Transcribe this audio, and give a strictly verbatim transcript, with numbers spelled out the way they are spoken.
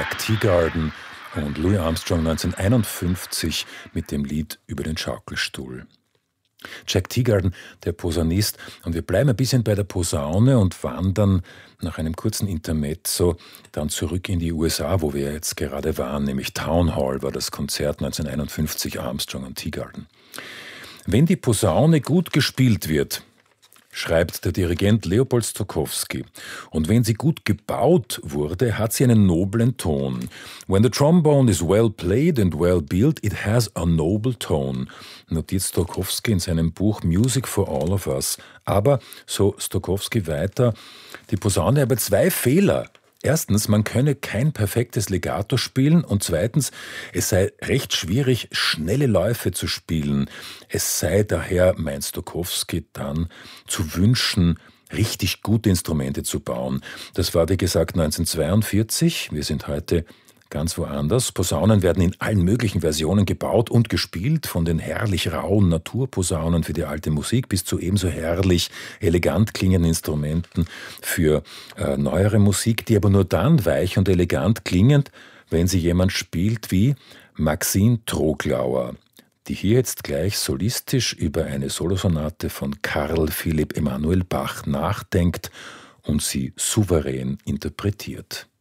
Jack Teagarden und Louis Armstrong neunzehnhunderteinundfünfzig mit dem Lied über den Schaukelstuhl. Jack Teagarden, der Posaunist, und wir bleiben ein bisschen bei der Posaune und wandern nach einem kurzen Intermezzo dann zurück in die U S A, wo wir jetzt gerade waren, nämlich Town Hall war das Konzert neunzehnhunderteinundfünfzig, Armstrong und Teagarden. Wenn die Posaune gut gespielt wird, schreibt der Dirigent Leopold Stokowski. Und wenn sie gut gebaut wurde, hat sie einen noblen Ton. When the trombone is well played and well built, it has a noble tone, notiert Stokowski in seinem Buch Music for All of Us. Aber, so Stokowski weiter, die Posaune habe zwei Fehler. Erstens, man könne kein perfektes Legato spielen und zweitens, es sei recht schwierig, schnelle Läufe zu spielen. Es sei daher, meint Stokowski dann, zu wünschen, richtig gute Instrumente zu bauen. Das war, wie gesagt, neunzehnhundertzweiundvierzig. Wir sind heute ganz woanders. Posaunen werden in allen möglichen Versionen gebaut und gespielt, von den herrlich rauen Naturposaunen für die alte Musik bis zu ebenso herrlich elegant klingenden Instrumenten für äh, neuere Musik, die aber nur dann weich und elegant klingend, wenn sie jemand spielt wie Maxine Troglauer, die hier jetzt gleich solistisch über eine Solosonate von Karl Philipp Emanuel Bach nachdenkt und sie souverän interpretiert.